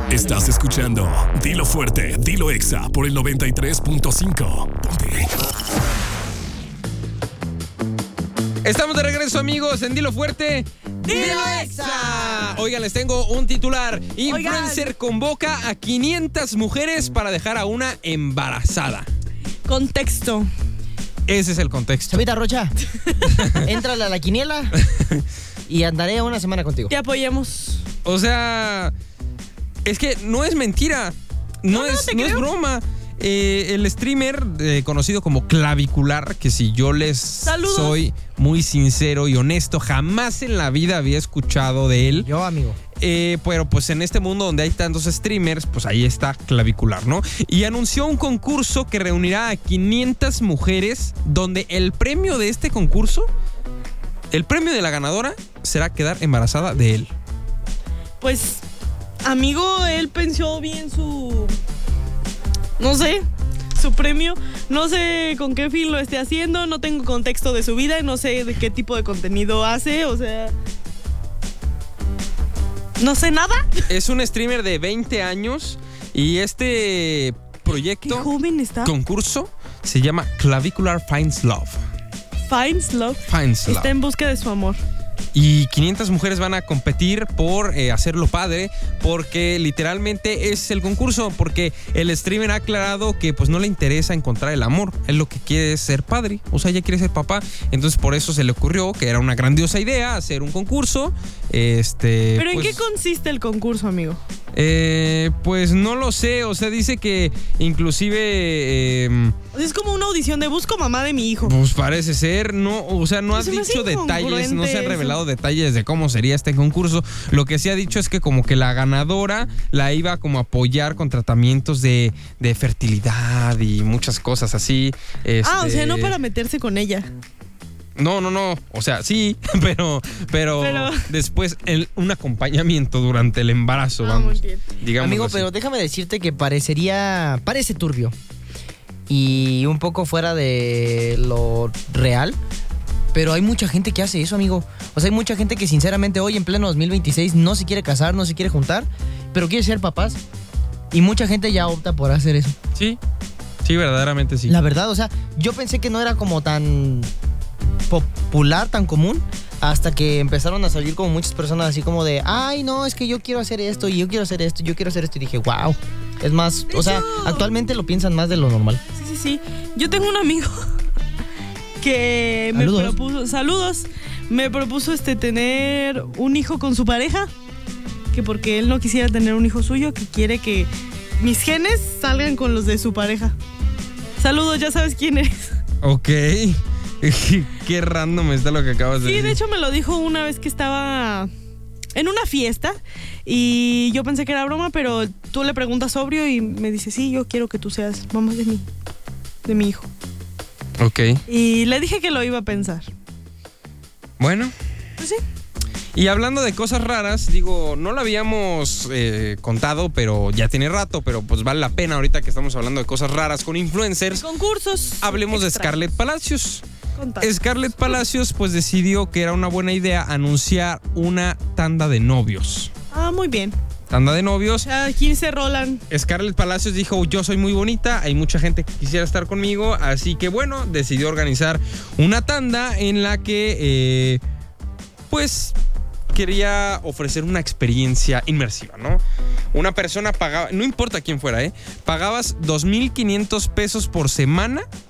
Estás escuchando Dilo Fuerte, Dilo Exa por el 93.5. Ponte. Estamos de regreso, amigos, en Dilo Fuerte, Dilo Exa. Oigan, les tengo un titular. Influencer convoca a 500 mujeres para dejar a una embarazada. Contexto. Ese es el contexto. Chavita Rocha, éntrale a la quiniela y andaré una semana contigo. Te apoyamos. O sea, es que no es mentira. No es broma. El streamer conocido como Clavicular, que si yo les soy muy sincero y honesto, jamás en la vida había escuchado de él. Yo, amigo. Pero pues en este mundo donde hay tantos streamers, pues ahí está Clavicular, ¿no? Y anunció un concurso que reunirá a 500 mujeres, donde el premio de este concurso, el premio de la ganadora, será quedar embarazada de él. Pues, amigo, él pensó bien su premio. No sé con qué fin lo esté haciendo, no tengo contexto de su vida, no sé de qué tipo de contenido hace, o sea, no sé nada. Es un streamer de 20 años y este proyecto, ¿qué joven está? Concurso, se llama Clavicular Finds Love. Finds Love. Está en busca de su amor. Y 500 mujeres van a competir por hacerlo padre, porque literalmente es el concurso, porque el streamer ha aclarado que pues no le interesa encontrar el amor, él lo que quiere es ser padre, o sea, ya quiere ser papá, entonces por eso se le ocurrió que era una grandiosa idea hacer un concurso. ¿Pero pues, en qué consiste el concurso, amigo? Pues no lo sé, o sea, dice que inclusive... es como una audición de busco mamá de mi hijo. Pues parece ser, no, o sea, no ha dicho detalles, no se han revelado detalles de cómo sería este concurso. Lo que sí ha dicho es que como que la ganadora la iba como a apoyar con tratamientos de fertilidad y muchas cosas así. O sea, no para meterse con ella. No, o sea, sí, pero después un acompañamiento durante el embarazo, vamos. Amigo, así. pero déjame decirte que parece turbio y un poco fuera de lo real, pero hay mucha gente que hace eso, amigo. O sea, hay mucha gente que sinceramente hoy en pleno 2026 no se quiere casar, no se quiere juntar, pero quiere ser papás. Y mucha gente ya opta por hacer eso. Sí, verdaderamente sí. La verdad, o sea, yo pensé que no era como tan popular, tan común, hasta que empezaron a salir como muchas personas así como de, ay, no, es que yo quiero hacer esto, y yo quiero hacer esto, y yo quiero hacer esto, y dije, wow, es más, o sea, actualmente lo piensan más de lo normal. Sí. Yo tengo un amigo que me propuso tener un hijo con su pareja, que porque él no quisiera tener un hijo suyo, que quiere que mis genes salgan con los de su pareja. Saludos, ya sabes quién eres. Ok. Qué random está lo que acabas de decir. Sí, de hecho me lo dijo una vez que estaba en una fiesta y yo pensé que era broma, pero tú le preguntas sobrio y me dice, sí, yo quiero que tú seas mamá de mi hijo. Ok. Y le dije que lo iba a pensar. Bueno. Pues sí. Y hablando de cosas raras, digo, no lo habíamos contado, pero ya tiene rato, pero pues vale la pena ahorita que estamos hablando de cosas raras con influencers. Concursos. Hablemos de Scarlett Palacios. Contacto. Scarlett Palacios pues decidió que era una buena idea anunciar una tanda de novios. Muy bien. Tanda de novios. Aquí se rolan. Scarlett Palacios dijo, yo soy muy bonita, hay mucha gente que quisiera estar conmigo, así que bueno, decidió organizar una tanda en la que pues quería ofrecer una experiencia inmersiva, ¿no? Una persona pagaba, no importa quién fuera, pagabas 2,500 pesos por semana